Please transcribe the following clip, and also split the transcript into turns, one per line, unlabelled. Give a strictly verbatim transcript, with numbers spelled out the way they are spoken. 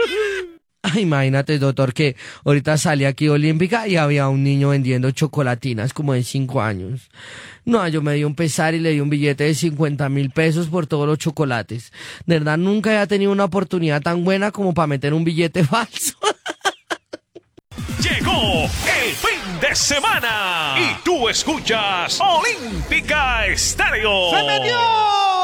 Ay, imagínate, doctor, que ahorita salí aquí Olímpica y había un niño vendiendo chocolatinas como de cinco años. No, yo me di un pesar y le di un billete de cincuenta mil pesos por todos los chocolates. De verdad, nunca había tenido una oportunidad tan buena como para meter un billete falso.
Llegó el fin de semana y tú escuchas Olímpica Estéreo.
¡Se metió!